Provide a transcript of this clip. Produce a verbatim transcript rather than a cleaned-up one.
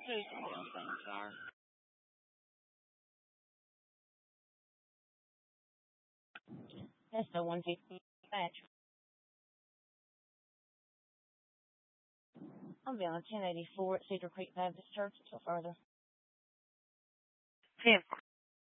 Who's the damn things are? That's the one fifty match. I'll be on ten eighty-four at Cedar Creek Baptist Church until further. ten